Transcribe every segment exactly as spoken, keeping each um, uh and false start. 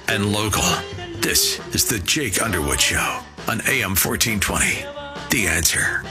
and local. This is the Jake Underwood Show on A M fourteen twenty. The Answer.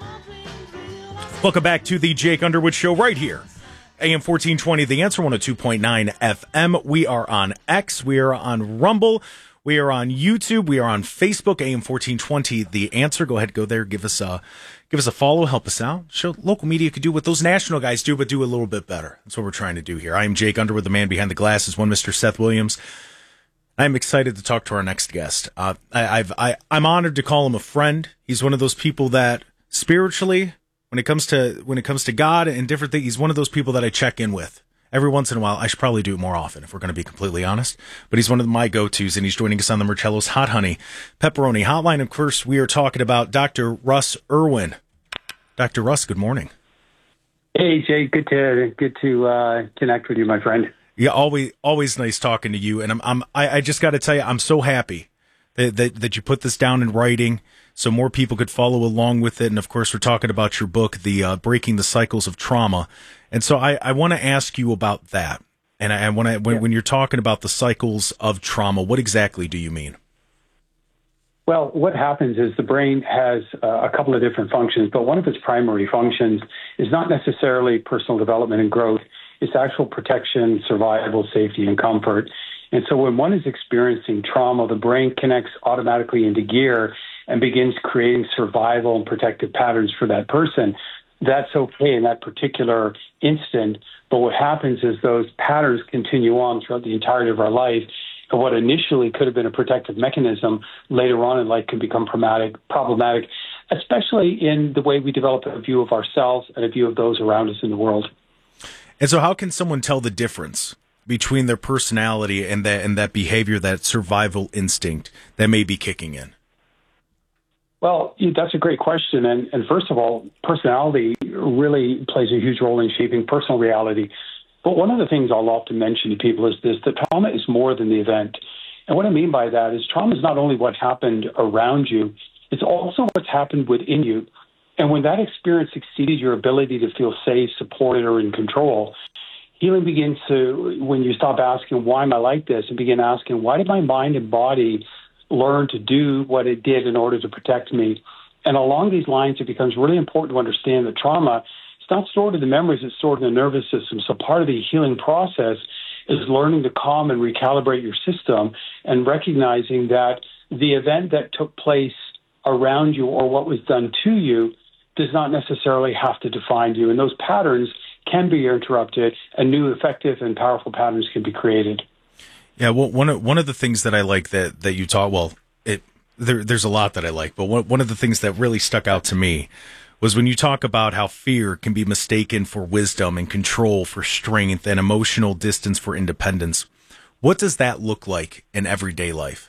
Welcome back to the Jake Underwood Show right here. A M fourteen twenty, The Answer, one oh two point nine F M. We are on X. We are on Rumble. We are on YouTube. We are on Facebook. A M fourteen twenty, The Answer. Go ahead, go there. Give us a, give us a follow. Help us out. Show local media could do what those national guys do, but do a little bit better. That's what we're trying to do here. I am Jake Underwood, the man behind the glasses, one Mister Seth Williams. I'm excited to talk to our next guest. Uh, I, I've, I, I'm honored to call him a friend. He's one of those people that spiritually, when it comes to when it comes to God and different things, he's one of those people that I check in with every once in a while. I should probably do it more often if we're going to be completely honest. But he's one of my go-tos, and he's joining us on the Marcello's Hot Honey Pepperoni Hotline. Of course, we are talking about Doctor Russ Irwin. Doctor Russ, good morning. Hey, Jay. Good to good to uh, connect with you, my friend. Yeah, always always nice talking to you. And I'm I'm I, I just got to tell you, I'm so happy that, that that you put this down in writing, so more people could follow along with it. And of course, we're talking about your book, the uh, Breaking the Cycles of Trauma. And so I, I want to ask you about that. And I, I want to when, yeah. when you're talking about the cycles of trauma, what exactly do you mean? Well, what happens is the brain has uh, a couple of different functions, but one of its primary functions is not necessarily personal development and growth. It's actual protection, survival, safety, and comfort. And so when one is experiencing trauma, the brain connects automatically into gear and begins creating survival and protective patterns for that person. That's okay in that particular instant, but what happens is those patterns continue on throughout the entirety of our life, and what initially could have been a protective mechanism later on in life can become problematic, problematic, especially in the way we develop a view of ourselves and a view of those around us in the world. And so how can someone tell the difference between their personality and that and that behavior, that survival instinct that may be kicking in? Well, that's a great question. And, and first of all, personality really plays a huge role in shaping personal reality. But one of the things I'll often mention to people is this, that trauma is more than the event. And what I mean by that is trauma is not only what happened around you, it's also what's happened within you. And when that experience exceeded your ability to feel safe, supported, or in control, healing begins to, when you stop asking, why am I like this, and begin asking, why did my mind and body learn to do what it did in order to protect me? And along these lines, it becomes really important to understand that trauma is not stored in the memories, it's stored in the nervous system. So part of the healing process is learning to calm and recalibrate your system and recognizing that the event that took place around you or what was done to you does not necessarily have to define you. And those patterns can be interrupted, and new effective and powerful patterns can be created. Yeah, well, one of, one of the things that I like that, that you taught, well, it there, there's a lot that I like, but one, one of the things that really stuck out to me was when you talk about how fear can be mistaken for wisdom and control for strength and emotional distance for independence. What does that look like in everyday life?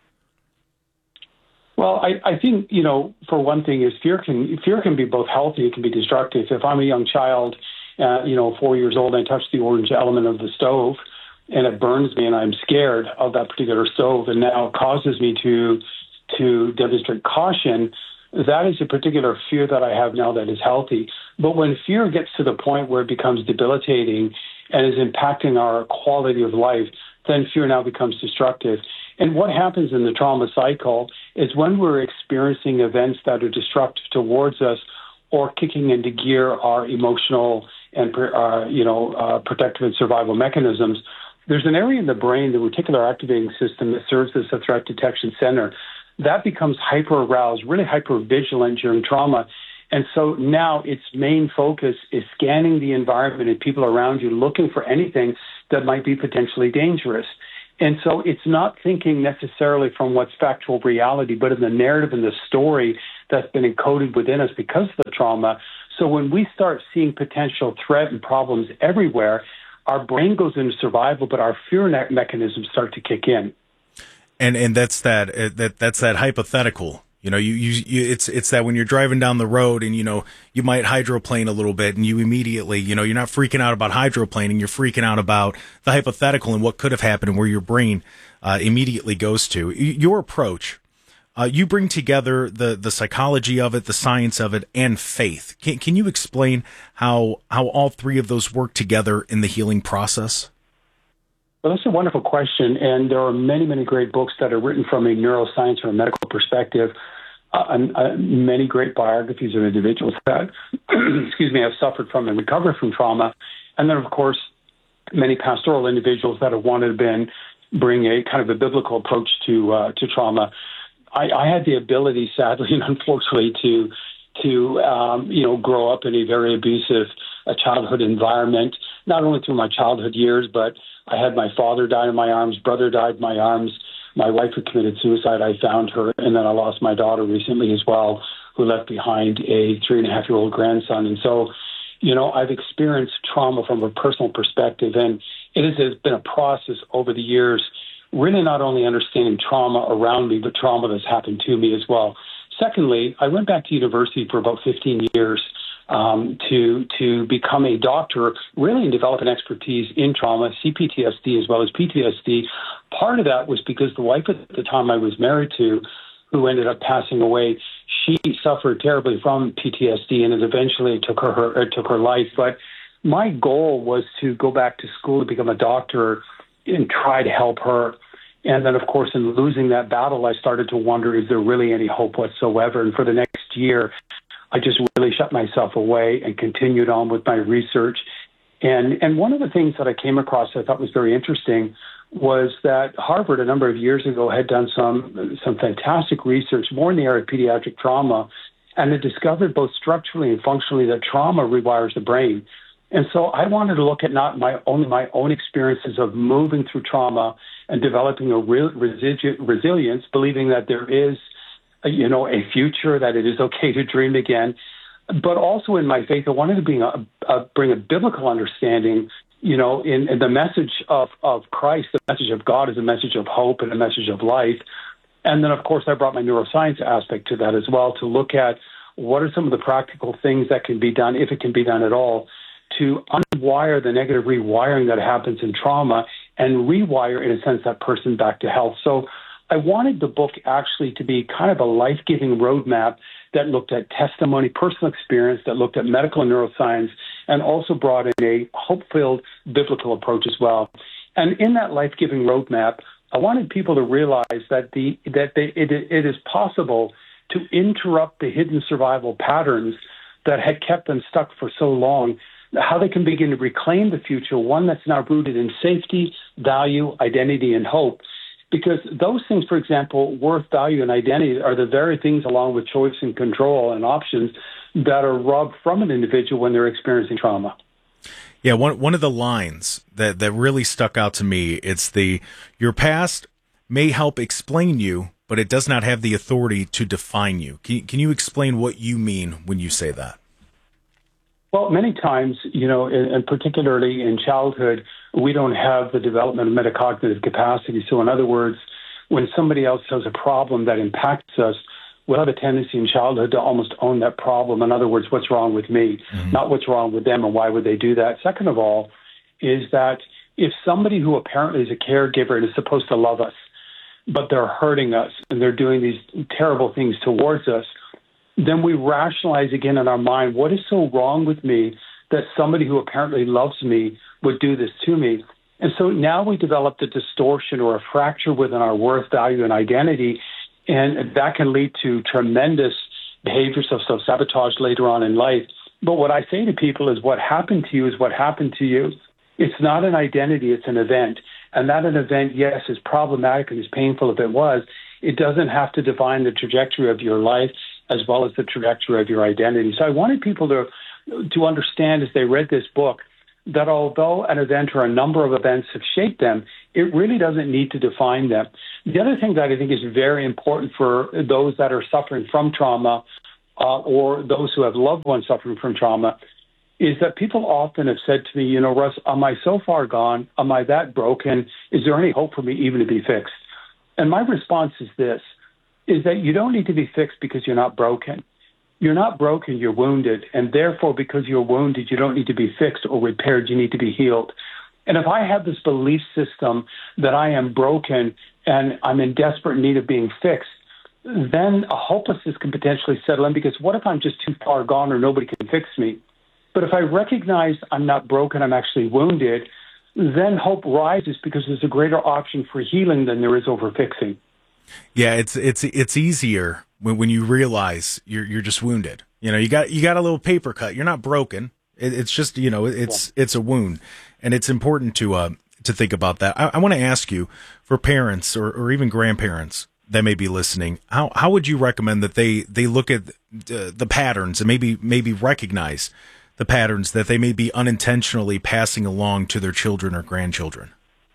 Well, I, I think, you know, for one thing is fear can fear can be both healthy, it can be destructive. If I'm a young child, uh, you know, four years old, and I touch the orange element of the stove and it burns me and I'm scared of that particular stove and now it causes me to to demonstrate caution, that is a particular fear that I have now that is healthy. But when fear gets to the point where it becomes debilitating and is impacting our quality of life, then fear now becomes destructive. And what happens in the trauma cycle is when we're experiencing events that are destructive towards us or kicking into gear our emotional and uh, you know uh, protective and survival mechanisms, there's an area in the brain, the reticular activating system, that serves as a threat detection center. That becomes hyper-aroused, really hyper-vigilant during trauma. And so now its main focus is scanning the environment and people around you, looking for anything that might be potentially dangerous. And so it's not thinking necessarily from what's factual reality, but in the narrative and the story that's been encoded within us because of the trauma. So when we start seeing potential threat and problems everywhere, our brain goes into survival, but our fear mechanisms start to kick in. And and that's that uh, that that's that hypothetical. You know, you, you you it's it's that when you're driving down the road and you know you might hydroplane a little bit and you immediately, you know, you're not freaking out about hydroplaning, you're freaking out about the hypothetical and what could have happened and where your brain uh, immediately goes to. Your approach, uh, you bring together the the psychology of it, the science of it, and faith. Can can you explain how how all three of those work together in the healing process? Well, that's a wonderful question, and there are many, many great books that are written from a neuroscience or a medical perspective. Uh, and, uh, many great biographies of individuals that, excuse me, have suffered from and recovered from trauma, and then, of course, many pastoral individuals that have wanted to been, bring a kind of a biblical approach to uh, to trauma. I, I had the ability, sadly and unfortunately, to to um, you know grow up in a very abusive uh, childhood environment. Not only through my childhood years, but I had my father die in my arms, brother died in my arms. My wife had committed suicide. I found her, and then I lost my daughter recently as well, who left behind a three and a half year old grandson. And so, you know, I've experienced trauma from a personal perspective, and it has been a process over the years, really not only understanding trauma around me, but trauma that's happened to me as well. Secondly, I went back to university for about fifteen years um, to to become a doctor, really, and develop an expertise in trauma, C P T S D as well as P T S D. Part of that was because the wife at the time I was married to, who ended up passing away, she suffered terribly from P T S D, and it eventually took her, her it took her life. But my goal was to go back to school to become a doctor and try to help her. And then, of course, in losing that battle, I started to wonder, is there really any hope whatsoever? And for the next year, I just really shut myself away and continued on with my research. And and one of the things that I came across I thought was very interesting was that Harvard, a number of years ago, had done some some fantastic research, more in the area of pediatric trauma, and it discovered both structurally and functionally that trauma rewires the brain. And so I wanted to look at not my only my own experiences of moving through trauma and developing a real residu- resilience, believing that there is, a, you know, a future, that it is okay to dream again. But also in my faith, I wanted to bring a, a, bring a biblical understanding, you know, in, in the message of, of Christ. The message of God is a message of hope and a message of life. And then, of course, I brought my neuroscience aspect to that as well, to look at what are some of the practical things that can be done, if it can be done at all, to unwire the negative rewiring that happens in trauma and rewire, in a sense, that person back to health. So I wanted the book actually to be kind of a life-giving roadmap that looked at testimony, personal experience, that looked at medical and neuroscience, and also brought in a hope-filled biblical approach as well. And in that life-giving roadmap, I wanted people to realize that the that they, it, it is possible to interrupt the hidden survival patterns that had kept them stuck for so long, how they can begin to reclaim the future, one that's now rooted in safety, value, identity, and hope. Because those things, for example, worth, value, and identity are the very things, along with choice and control and options, that are robbed from an individual when they're experiencing trauma. Yeah, one one of the lines that, that really stuck out to me, it's the, your past may help explain you, but it does not have the authority to define you. Can, can you explain what you mean when you say that? Well, many times, you know, and particularly in childhood, we don't have the development of metacognitive capacity. So in other words, when somebody else has a problem that impacts us, we'll have a tendency in childhood to almost own that problem. In other words, what's wrong with me, mm-hmm. not what's wrong with them, and why would they do that? Second of all, is that if somebody who apparently is a caregiver and is supposed to love us, but they're hurting us and they're doing these terrible things towards us, then we rationalize again in our mind, what is so wrong with me that somebody who apparently loves me would do this to me? And so now we develop a distortion or a fracture within our worth, value, and identity, and that can lead to tremendous behaviors of self-sabotage later on in life. But what I say to people is, what happened to you is what happened to you. It's not an identity, it's an event. And that an event, yes, is problematic and is painful if it was. It doesn't have to define the trajectory of your life as well as the trajectory of your identity. So I wanted people to to understand as they read this book that although an event or a number of events have shaped them, it really doesn't need to define them. The other thing that I think is very important for those that are suffering from trauma uh, or those who have loved ones suffering from trauma is that people often have said to me, you know, Russ, am I so far gone? Am I that broken? Is there any hope for me even to be fixed? And my response is this, is that you don't need to be fixed because you're not broken. You're not broken, you're wounded. And therefore, because you're wounded, you don't need to be fixed or repaired, you need to be healed. And if I have this belief system that I am broken and I'm in desperate need of being fixed, then a hopelessness can potentially settle in, because what if I'm just too far gone or nobody can fix me? But if I recognize I'm not broken, I'm actually wounded, then hope rises because there's a greater option for healing than there is over fixing. Yeah, it's it's it's easier when when you realize you're you're just wounded. You know, you got you got a little paper cut. You're not broken. It, it's just, you know, it's it's a wound, and it's important to uh to think about that. I, I want to ask you, for parents or, or even grandparents that may be listening, how how would you recommend that they they look at the, the patterns and maybe maybe recognize the patterns that they may be unintentionally passing along to their children or grandchildren?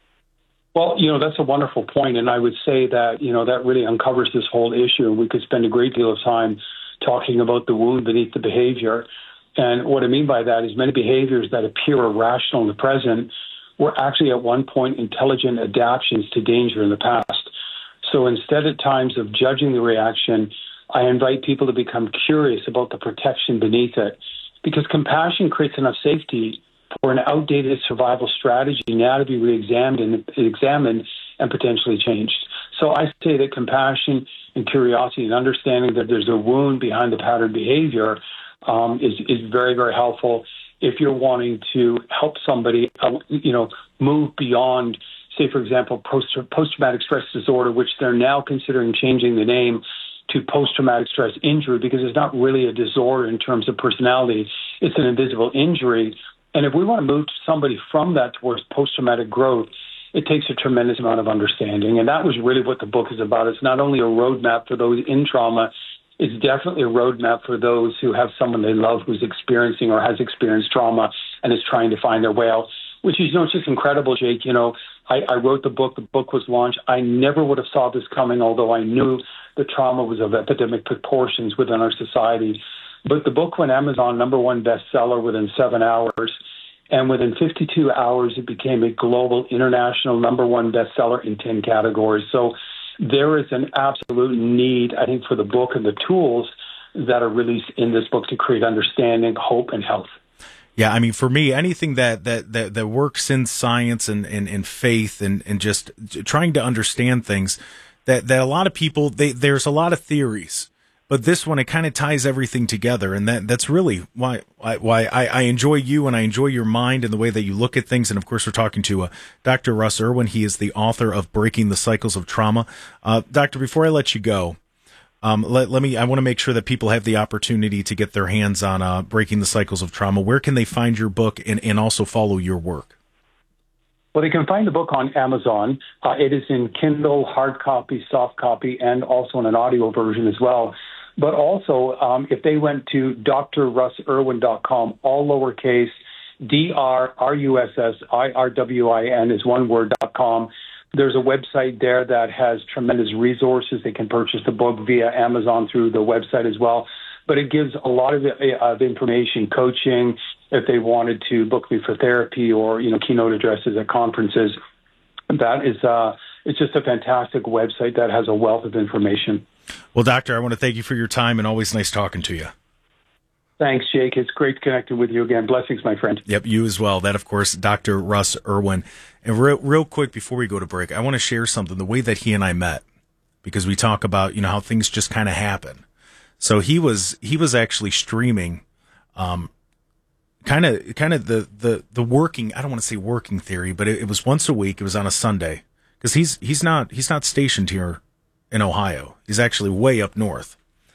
Well, you know, that's a wonderful point, and I would say that, you know, that really uncovers this whole issue. We could spend a great deal of time talking about the wound beneath the behavior. And what I mean by that is many behaviors that appear irrational in the present were actually at one point intelligent adaptations to danger in the past. So instead at times of judging the reaction, I invite people to become curious about the protection beneath it, because compassion creates enough safety for an outdated survival strategy now to be re-examined and examined and potentially changed. So I say that compassion and curiosity and understanding that there's a wound behind the pattern behavior um, is, is very, very helpful if you're wanting to help somebody, uh, you know, move beyond, say, for example, post- post-traumatic stress disorder, which they're now considering changing the name to post-traumatic stress injury, because it's not really a disorder in terms of personality. It's an invisible injury. And if we want to move somebody from that towards post-traumatic growth, it takes a tremendous amount of understanding. And that was really what the book is about. It's not only a roadmap for those in trauma, it's definitely a roadmap for those who have someone they love who's experiencing or has experienced trauma and is trying to find their way out, which is, you know, it's just incredible, Jake. You know, I, I wrote the book. The book was launched. I never would have saw this coming, although I knew the trauma was of epidemic proportions within our society. But the book went Amazon number one bestseller within seven hours. And within fifty-two hours, it became a global, international number one bestseller in ten categories. So there is an absolute need, I think, for the book and the tools that are released in this book to create understanding, hope, and health. Yeah, I mean, for me, anything that that that, that works in science and, and, and faith and, and just trying to understand things, that, that a lot of people, they, there's a lot of theories. But this one, it kind of ties everything together, and that that's really why why I, I enjoy you and I enjoy your mind and the way that you look at things. And, of course, we're talking to uh, Doctor Russ Irwin. He is the author of Breaking the Cycles of Trauma. Uh, Doctor, before I let you go, um, let, let me. I want to make sure that people have the opportunity to get their hands on uh, Breaking the Cycles of Trauma. Where can they find your book and, and also follow your work? Well, they can find the book on Amazon. Uh, it is in Kindle, hard copy, soft copy, and also in an audio version as well. But also, um, if they went to d r russ irwin dot com, all lowercase, D R R U S S I R W I N is one word, dot com. There's a website there that has tremendous resources. They can purchase the book via Amazon through the website as well. But it gives a lot of, of information, coaching, if they wanted to book me for therapy or, you know, keynote addresses at conferences. That is, uh, it's just a fantastic website that has a wealth of information. Well, Doctor, I want to thank you for your time, and always nice talking to you. Thanks, Jake. It's great connecting with you again. Blessings, my friend. Yep, you as well. That, of course, Doctor Russ Irwin. And real, real quick before we go to break, I want to share something, the way that he and I met, because we talk about, you know, how things just kind of happen. So he was he was actually streaming um, kind of kind of the, the, the working, I don't want to say working theory, but it, it was once a week. It was on a Sunday, because he's he's not he's not stationed here in Ohio. He's actually way up north.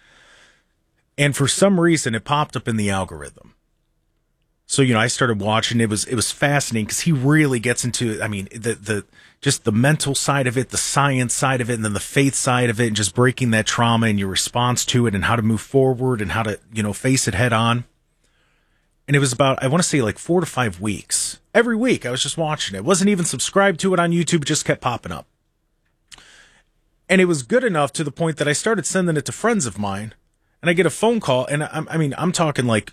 And for some reason, it popped up in the algorithm. So, you know, I started watching. It was it was fascinating because he really gets into, I mean, the the just the mental side of it, the science side of it, and then the faith side of it, and just breaking that trauma and your response to it and how to move forward and how to, you know, face it head on. And it was about, I want to say like four to five weeks. Every week I was just watching it. Wasn't even subscribed to it on YouTube. It just kept popping up. And it was good enough to the point that I started sending it to friends of mine, and I get a phone call, and I, I mean, I'm talking like